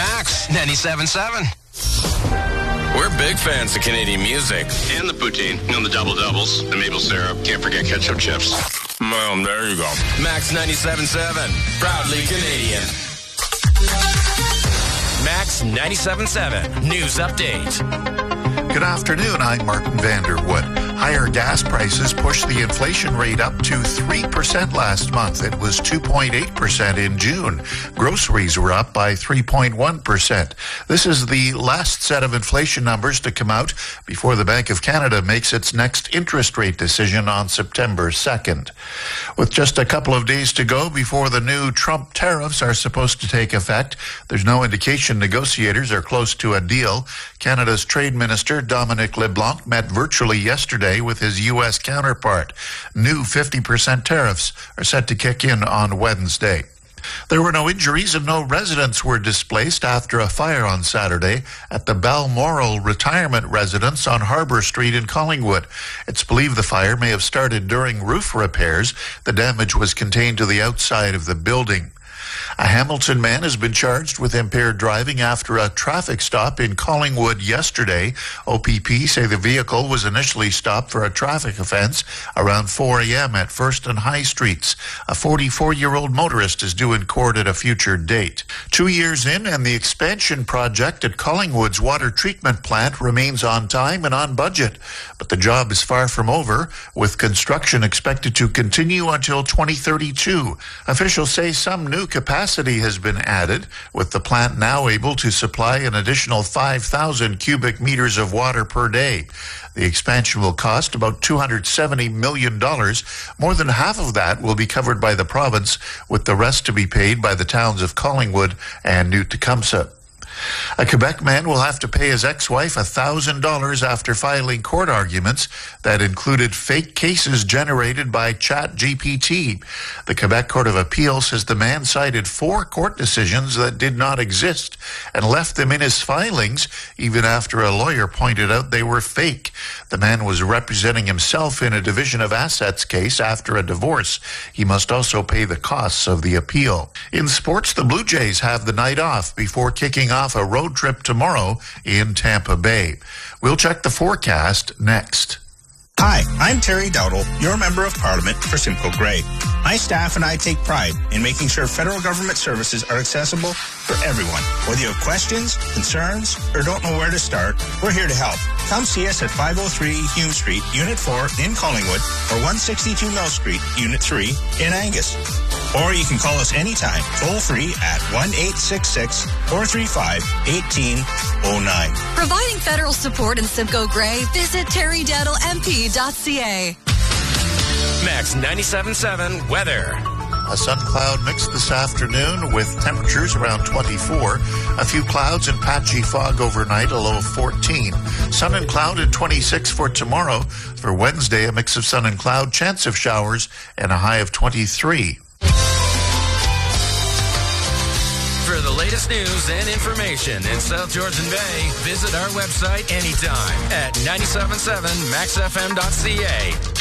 Max 97.7. We're big fans of Canadian music. And the poutine, and the double-doubles, the maple syrup. Can't forget ketchup chips. Well, there you go. Max 97.7. Proudly Canadian. Max 97.7. News update. Good afternoon. I'm Martin Vanderwood. Higher gas prices pushed the inflation rate up to 3% last month. It was 2.8% in June. Groceries were up by 3.1%. This is the last set of inflation numbers to come out before the Bank of Canada makes its next interest rate decision on September 2nd. With just a couple of days to go before the new Trump tariffs are supposed to take effect, there's no indication negotiators are close to a deal. Canada's Trade Minister Dominic LeBlanc met virtually yesterday with his U.S. counterpart. New 50% tariffs are set to kick in on Wednesday. There were no injuries and no residents were displaced after a fire on Saturday at the Balmoral retirement residence on Harbour Street in Collingwood. It's believed the fire may have started during roof repairs. The damage was contained to the outside of the building. A Hamilton man has been charged with impaired driving after a traffic stop in Collingwood yesterday. OPP say the vehicle was initially stopped for a traffic offense around 4 a.m. at First and High Streets. A 44-year-old motorist is due in court at a future date. 2 years in, and the expansion project at Collingwood's water treatment plant remains on time and on budget. But the job is far from over, with construction expected to continue until 2032. Officials say some new capacity has been added, with the plant now able to supply an additional 5,000 cubic meters of water per day. The expansion will cost about $270 million. More than half of that will be covered by the province, with the rest to be paid by the towns of Collingwood and New Tecumseh. A Quebec man will have to pay his ex-wife $1,000 after filing court arguments that included fake cases generated by ChatGPT. The Quebec Court of Appeal says the man cited 4 court decisions that did not exist and left them in his filings even after a lawyer pointed out they were fake. The man was representing himself in a division of assets case after a divorce. He must also pay the costs of the appeal. In sports, the Blue Jays have the night off before kicking off a road trip tomorrow in Tampa Bay. We'll check the forecast next. Hi, I'm Terry Dowdle, your Member of Parliament for Simcoe Grey. My staff and I take pride in making sure federal government services are accessible for everyone. Whether you have questions, concerns, or don't know where to start, we're here to help. Come see us at 503 Hume Street, Unit 4 in Collingwood, or 162 Mill Street, Unit 3 in Angus. Or you can call us anytime, toll-free at 1-866-435-1809. Providing federal support in Simcoe Grey, visit terrydowdlemp.ca. Max 97.7 weather. A sun cloud mix this afternoon with temperatures around 24. A few clouds and patchy fog overnight, a low of 14. Sun and cloud at 26 for tomorrow. For Wednesday, a mix of sun and cloud, chance of showers, and a high of 23. For the latest news and information in South Georgian Bay, visit our website anytime at 97.7maxfm.ca.